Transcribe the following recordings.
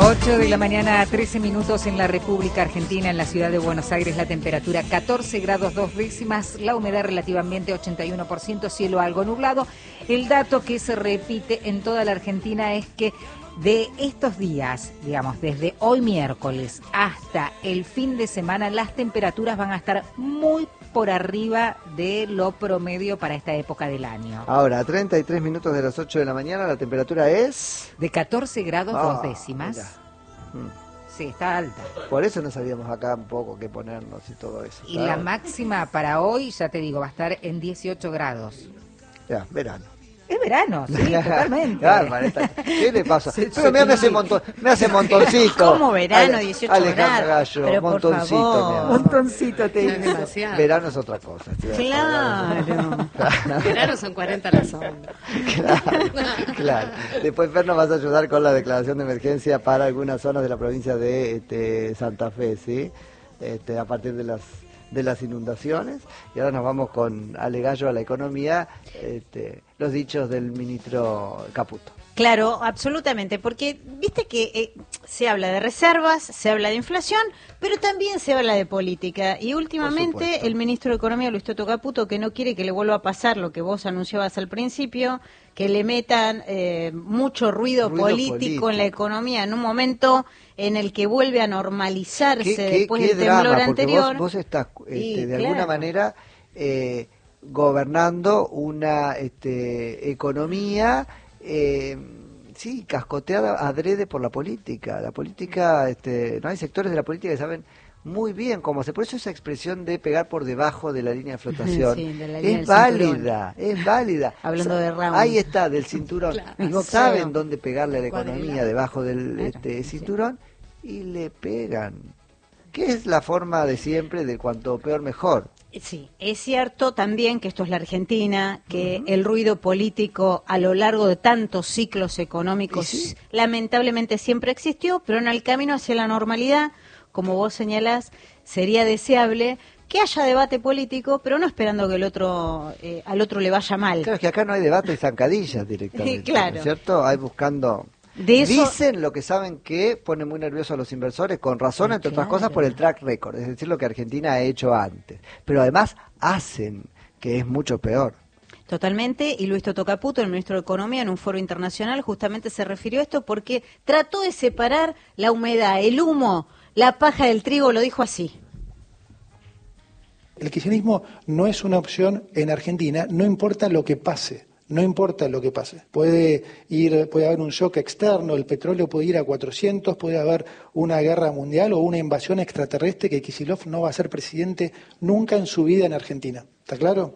8 de la mañana, 13 minutos en la República Argentina, en la ciudad de Buenos Aires, la temperatura 14 grados 2 décimas, la humedad relativamente 81%, cielo algo nublado. El dato que se repite en toda la Argentina es que de estos días, digamos, desde hoy miércoles hasta el fin de semana, las temperaturas van a estar muy por arriba de lo promedio para esta época del año. Ahora, a 33 minutos de las 8 de la mañana, la temperatura es... De 14 grados 2 décimas. Sí, está alta. Por eso no sabíamos acá un poco qué ponernos y todo eso. Y la máxima para hoy, ya te digo, va a estar en 18 grados. Ya, verano. Es verano, sí, totalmente. ¿Qué le pasa? Pero me hace montoncito. ¿Cómo verano, 18 Alejandra grados? Gallo, Pero montoncito. Montoncito te digo. Demasiado. Verano es otra cosa. Claro. Verano son 40 la sombra. Claro. Después Fer nos vas a ayudar con la declaración de emergencia para algunas zonas de la provincia de Santa Fe, ¿sí? A partir de las inundaciones. Y ahora nos vamos con Ale Gallo a la economía, los dichos del ministro Caputo. Claro, absolutamente, porque viste que se habla de reservas, se habla de inflación, pero también se habla de política. Y últimamente el ministro de Economía, Luis Toto Caputo, que no quiere que le vuelva a pasar lo que vos anunciabas al principio, que le metan mucho ruido político en la economía en un momento en el que vuelve a normalizarse después del temblor anterior. Vos estás alguna manera gobernando una economía cascoteada adrede por la política. La política, no hay sectores de la política que saben muy bien cómo hacer. Por eso esa expresión de pegar por debajo de la línea de flotación es válida. Hablando de Ramos. Ahí está, del cinturón. Claro. Saben dónde pegarle a la economía, debajo del cinturón, y le pegan. Que es la forma de siempre de cuanto peor mejor. Sí, es cierto también que esto es la Argentina, que el ruido político a lo largo de tantos ciclos económicos lamentablemente siempre existió, pero en el camino hacia la normalidad, como vos señalás, sería deseable que haya debate político, pero no esperando que al otro le vaya mal. Claro, es que acá no hay debate y zancadillas directamente, claro. ¿no es cierto? Hay buscando... Dicen lo que saben que pone muy nerviosos a los inversores, con razón, entre otras cosas, por el track record, es decir, lo que Argentina ha hecho antes. Pero además hacen, que es mucho peor. Totalmente, y Luis Toto Caputo, el ministro de Economía, en un foro internacional, justamente se refirió a esto porque trató de separar la humedad, el humo, la paja del trigo, lo dijo así. El kirchnerismo no es una opción en Argentina, no importa lo que pase. No importa lo que pase. Puede haber un shock externo, el petróleo puede ir a 400, puede haber una guerra mundial o una invasión extraterrestre que Kicillof no va a ser presidente nunca en su vida en Argentina. ¿Está claro?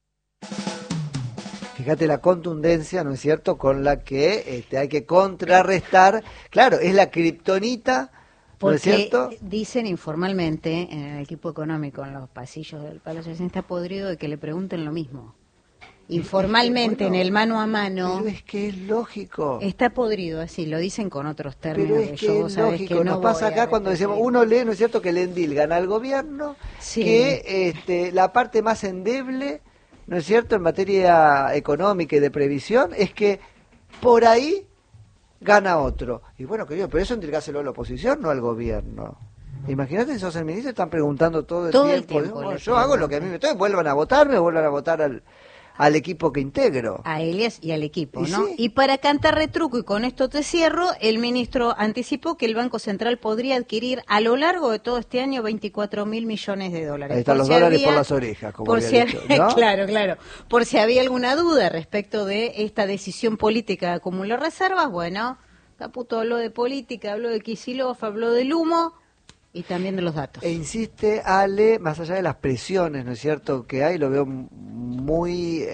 Fíjate la contundencia, ¿no es cierto?, con la que hay que contrarrestar. Claro, es la kriptonita, ¿no es cierto? Dicen informalmente en el equipo económico, en los pasillos del Palacio de está podrido de que le pregunten lo mismo. Informalmente, en el mano a mano. Pero es que es lógico. Está podrido, así, lo dicen con otros términos. Pero es que es lógico. Que no nos pasa acá cuando decimos, uno lee, ¿no es cierto?, que el Endil gana al gobierno, que la parte más endeble, ¿no es cierto?, en materia económica y de previsión, es que por ahí gana otro. Y bueno, querido, pero eso entregáselo a la oposición, no al gobierno. Imagínate si sos el ministro, están preguntando todo el tiempo. Bueno, yo hago lo que a mí me toca, vuelvan a votarme, vuelvan a votar al equipo que integro. A Elias y al equipo, ¿no? Sí. Y para cantar retruco, y con esto te cierro, el ministro anticipó que el Banco Central podría adquirir a lo largo de todo este año 24.000 millones de dólares. Ahí están los dólares por las orejas, como había dicho, ¿no? Claro. Por si había alguna duda respecto de esta decisión política de acumular reservas, bueno, Caputo habló de política, habló de Kicillof, habló del humo, y también de los datos. E insiste, Ale, más allá de las presiones, ¿no es cierto?, que hay, lo veo muy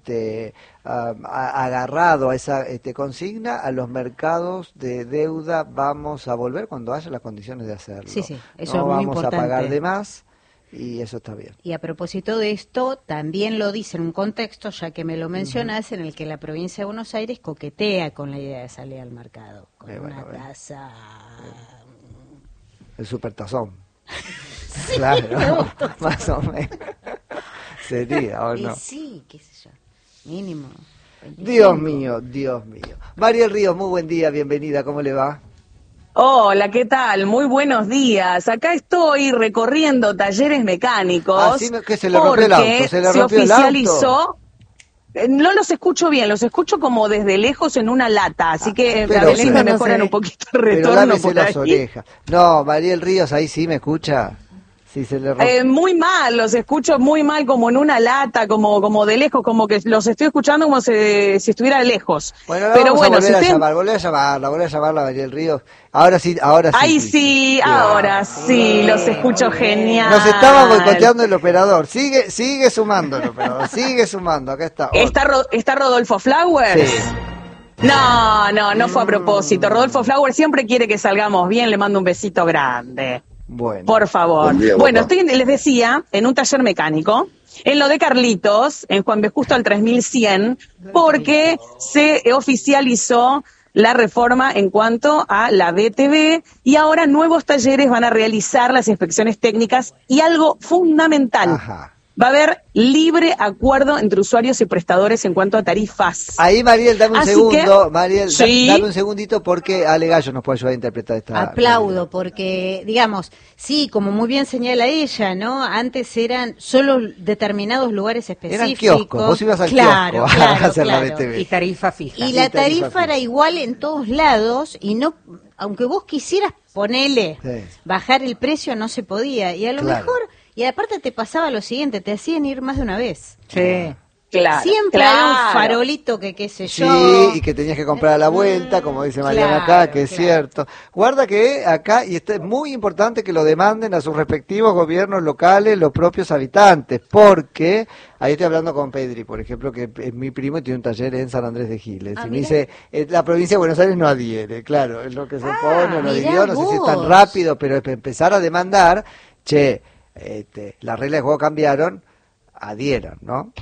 agarrado a esa consigna, a los mercados de deuda vamos a volver cuando haya las condiciones de hacerlo. Sí, eso no es muy vamos importante. A pagar de más y eso está bien. Y a propósito de esto, también lo dice en un contexto, ya que me lo mencionas, en el que la provincia de Buenos Aires coquetea con la idea de salir al mercado, con una tasa... El supertazón. Sí, claro, más o menos. Sería, ¿o no? Sí, qué sé yo, mínimo. 25. Dios mío. Mariel Ríos, muy buen día, bienvenida, ¿cómo le va? Hola, ¿qué tal? Muy buenos días. Acá estoy recorriendo talleres mecánicos. Sí, que se le rompió el auto. Se oficializó. No los escucho bien, los escucho como desde lejos en una lata, así que a ver si me mejoran un poquito el retorno por las orejas. No, Mariel Ríos, ahí sí me escucha. Sí, se le rompe. Muy mal, los escucho muy mal, como en una lata, como de lejos, como que los estoy escuchando como si estuviera lejos. Bueno, pero bueno, volver a llamarla, Mariel Ríos. Ahora sí. Ahí sí, ahora sí, los escucho genial. Nos estaba boicoteando el operador. Sigue sumando el operador, sigue sumando, acá está. ¿Está Rodolfo Flowers? Sí. No fue a propósito. Rodolfo Flowers siempre quiere que salgamos bien, le mando un besito grande. Bueno. Por favor. Bueno, les decía, en un taller mecánico, en lo de Carlitos, en Juan B. Justo al 3100, porque se oficializó la reforma en cuanto a la BTV y ahora nuevos talleres van a realizar las inspecciones técnicas y algo fundamental. Ajá. Va a haber libre acuerdo entre usuarios y prestadores en cuanto a tarifas. Ahí, Mariel, dame un segundo. Mariel, sí. Dame un segundito porque Ale Gallo nos puede ayudar a interpretar esta. Aplaudo, porque, digamos, sí, como muy bien señala ella, ¿no? Antes eran solo determinados lugares específicos. Eran kioscos, vos ibas al kiosco a hacer la BTV. Y tarifa fija. Y la tarifa era igual en todos lados y no, aunque vos quisieras bajar el precio, no se podía. Y a lo mejor... Y aparte te pasaba lo siguiente, te hacían ir más de una vez. Sí. Claro, siempre había un farolito que qué sé yo. Sí, y que tenías que comprar a la vuelta, como dice Mariana acá, que es cierto. Guarda que acá, y esto es muy importante que lo demanden a sus respectivos gobiernos locales, los propios habitantes, porque ahí estoy hablando con Pedri, por ejemplo, que es mi primo y tiene un taller en San Andrés de Giles. Y me dice, la provincia de Buenos Aires no adhiere, claro, es lo que se pone, lo adhirió, no sé si es tan rápido, pero empezar a demandar, las reglas de juego cambiaron, adhieran, ¿no?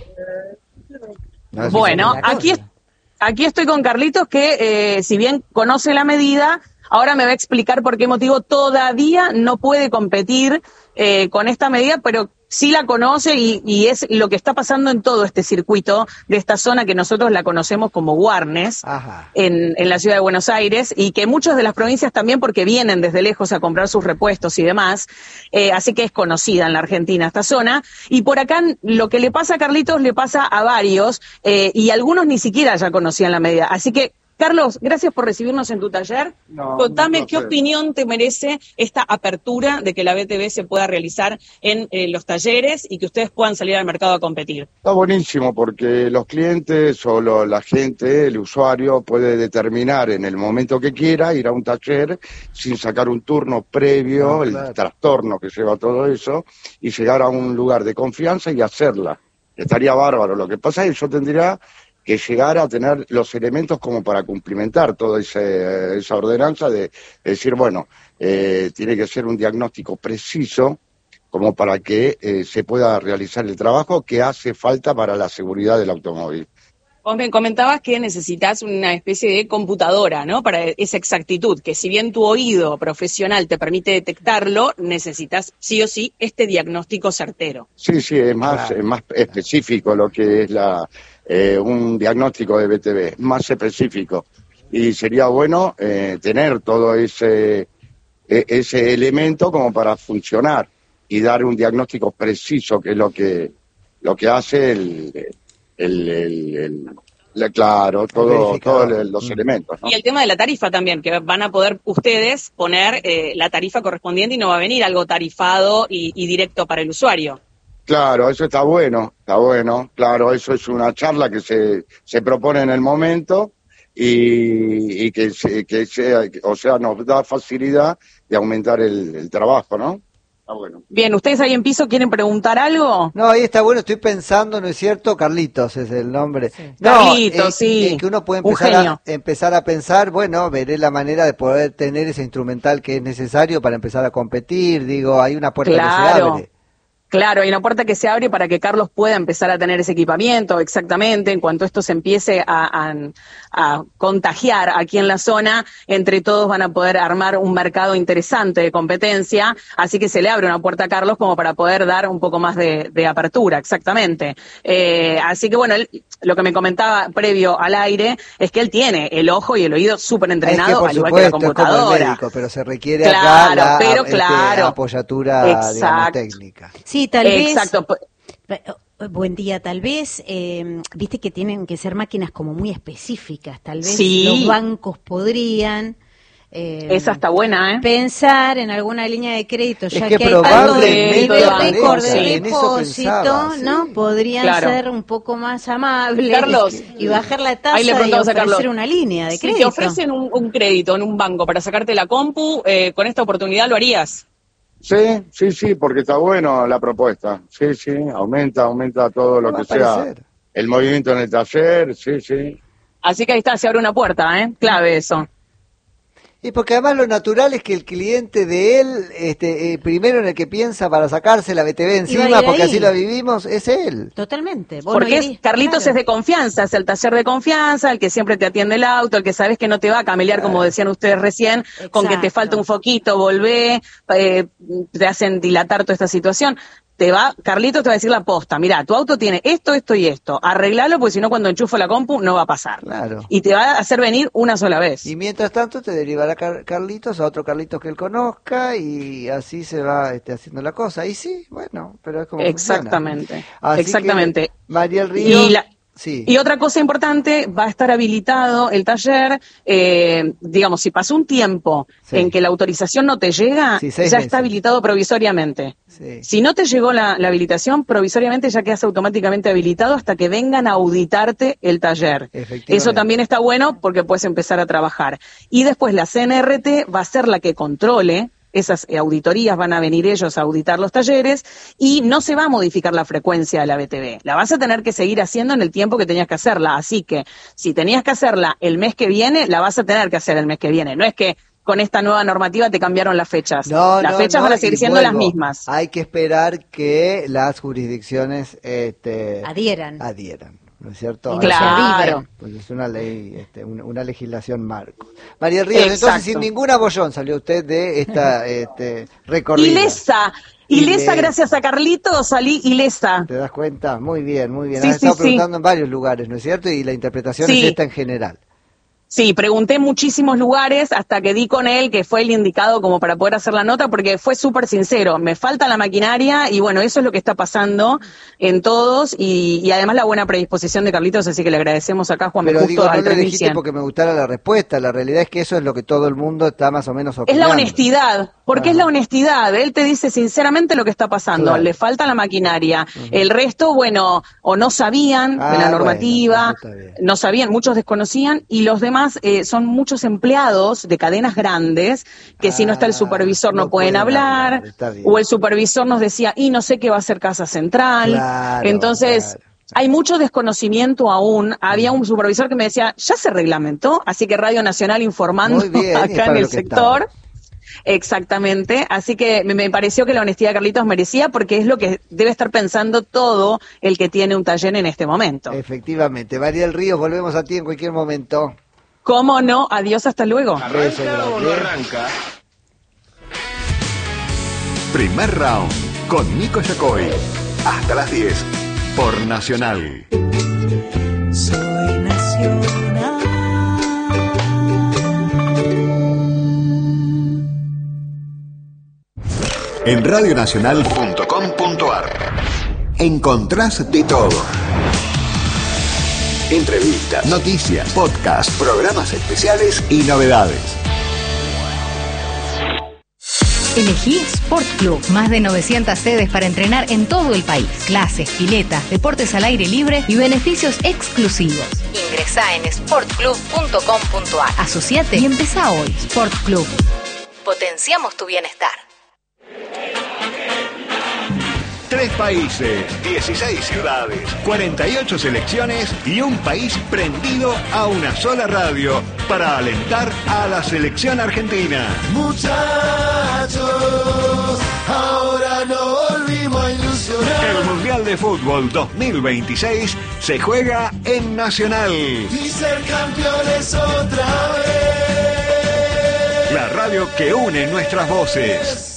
Bueno, aquí estoy con Carlitos que si bien conoce la medida, ahora me va a explicar por qué motivo todavía no puede competir con esta medida, pero sí la conoce y es lo que está pasando en todo este circuito de esta zona que nosotros la conocemos como Warnes, en la ciudad de Buenos Aires, y que muchas de las provincias también porque vienen desde lejos a comprar sus repuestos y demás, así que es conocida en la Argentina esta zona, y por acá lo que le pasa a Carlitos le pasa a varios, y algunos ni siquiera ya conocían la medida, así que Carlos, gracias por recibirnos en tu taller. Contame qué opinión te merece esta apertura de que la BTV se pueda realizar en los talleres y que ustedes puedan salir al mercado a competir. Está buenísimo porque los clientes o la gente, el usuario, puede determinar en el momento que quiera ir a un taller sin sacar un turno previo, el trastorno que lleva todo eso, y llegar a un lugar de confianza y hacerla. Estaría bárbaro. Lo que pasa es que yo tendría que llegar a tener los elementos como para cumplimentar toda esa ordenanza de decir, bueno, tiene que ser un diagnóstico preciso como para que se pueda realizar el trabajo que hace falta para la seguridad del automóvil. Vos me comentabas que necesitas una especie de computadora, ¿no? Para esa exactitud, que si bien tu oído profesional te permite detectarlo, necesitas sí o sí este diagnóstico certero. Sí, es más específico lo que es un diagnóstico de BTV, más específico. Y sería bueno tener todo ese elemento como para funcionar y dar un diagnóstico preciso, que es lo que hace todos los elementos, ¿no? Y el tema de la tarifa también, que van a poder ustedes poner la tarifa correspondiente y no va a venir algo tarifado y directo para el usuario. Claro, eso está bueno, claro, eso es una charla que se propone en el momento y que nos da facilidad de aumentar el trabajo, ¿no? Está bueno. Bien, ¿ustedes ahí en piso quieren preguntar algo? No, ahí está bueno, estoy pensando, ¿no es cierto? Carlitos es el nombre. Sí. No, Carlitos, sí. Que uno puede empezar a pensar, bueno, veré la manera de poder tener ese instrumental que es necesario para empezar a competir, digo, hay una puerta que se abre. Claro, hay una puerta que se abre para que Carlos pueda empezar a tener ese equipamiento, exactamente, en cuanto esto se empiece a contagiar aquí en la zona, entre todos van a poder armar un mercado interesante de competencia, así que se le abre una puerta a Carlos como para poder dar un poco más de apertura, exactamente. Así que bueno, lo que me comentaba previo al aire es que él tiene el ojo y el oído súper entrenado, al igual que la computadora. Es como el médico, pero se requiere acá la apoyatura, digamos, técnica. Sí, tal vez. Exacto. Buen día, tal vez, viste que tienen que ser máquinas como muy específicas, tal vez sí. Los bancos podrían esa está buena, pensar en alguna línea de crédito, ya que hay tanto de récord de depósito, ¿no? Podrían ser un poco más amables, Carlos, y bajar la tasa y ofrecer una línea de crédito. Si te ofrecen un crédito en un banco para sacarte la compu, con esta oportunidad lo harías. Sí, porque está bueno la propuesta. Sí, aumenta todo lo que sea. El movimiento en el taller, sí. Así que ahí está, se abre una puerta, clave eso. Y porque además lo natural es que el cliente de él, primero en el que piensa para sacarse la BTV encima, porque así la vivimos, es él. Totalmente. Porque Carlitos es de confianza, es el taller de confianza, el que siempre te atiende el auto, el que sabes que no te va a camelear, como decían ustedes recién, con que te falta un foquito, volvé, te hacen dilatar toda esta situación. Carlitos te va a decir la posta, mirá, tu auto tiene esto y esto, arreglalo porque si no cuando enchufo la compu no va a pasar. Claro. Y te va a hacer venir una sola vez. Y mientras tanto te derivará Carlitos a otro Carlitos que él conozca y así se va haciendo la cosa. Y sí, bueno, pero es como exactamente, funciona. Exactamente. María del Río... Sí. Y otra cosa importante, va a estar habilitado el taller, digamos, si pasó un tiempo en que la autorización no te llega, ya está habilitado provisoriamente. Sí. Si no te llegó la habilitación, provisoriamente ya quedas automáticamente habilitado hasta que vengan a auditarte el taller. Eso también está bueno porque puedes empezar a trabajar. Y después la CNRT va a ser la que controle. Esas auditorías van a venir ellos a auditar los talleres y no se va a modificar la frecuencia de la BTV. La vas a tener que seguir haciendo en el tiempo que tenías que hacerla. Así que si tenías que hacerla el mes que viene, la vas a tener que hacer el mes que viene. No es que con esta nueva normativa te cambiaron las fechas. Las fechas van a seguir siendo las mismas. Hay que esperar que las jurisdicciones adhieran. ¿No es cierto? Claro. Pues es una ley, una legislación marco. María Ríos, entonces sin ningún abollón salió usted de esta recorrida. Ilesa, gracias a Carlitos, salí ilesa. ¿Te das cuenta? Muy bien. Has estado preguntando en varios lugares, ¿no es cierto? Y la interpretación es esta en general. Sí, pregunté en muchísimos lugares hasta que di con él, que fue el indicado como para poder hacer la nota, porque fue súper sincero. Me falta la maquinaria y bueno, eso es lo que está pasando en todos y además la buena predisposición de Carlitos, así que le agradecemos acá, Juan. Pero digo, no le dijiste porque me gustara la respuesta. La realidad es que eso es lo que todo el mundo está más o menos opinando. Es la honestidad, porque es la honestidad. Él te dice sinceramente lo que está pasando. Claro. Le falta la maquinaria. El resto, bueno, o no sabían de la normativa, no sabían, muchos desconocían y los demás son muchos empleados de cadenas grandes que si no está el supervisor no pueden hablar, o el supervisor nos decía, y no sé qué va a hacer Casa Central. Claro, entonces, hay mucho desconocimiento aún. Había un supervisor que me decía, ya se reglamentó, así que Radio Nacional informando acá en el sector. Exactamente, así que me pareció que la honestidad de Carlitos merecía porque es lo que debe estar pensando todo el que tiene un taller en este momento. Efectivamente. María del Río, volvemos a ti en cualquier momento. ¿Cómo no? Adiós, hasta luego. ¿Arranca o no arranca? Primer round con Nico Yacoy. Hasta las 10 por Nacional. Soy Nacional. En radionacional.com.ar encontrás de todo. Entrevistas, noticias, podcasts, programas especiales y novedades. Elegí Sport Club. Más de 900 sedes para entrenar en todo el país. Clases, piletas, deportes al aire libre y beneficios exclusivos. Ingresá en sportclub.com.ar. Asociate y empezá hoy. Sport Club. Potenciamos tu bienestar. 3 países, 16 ciudades, 48 selecciones y un país prendido a una sola radio para alentar a la selección argentina. Muchachos, ahora no volvimos a ilusionar. Mundial de Fútbol 2026 se juega en Nacional. Y ser campeones otra vez. La radio que une nuestras voces.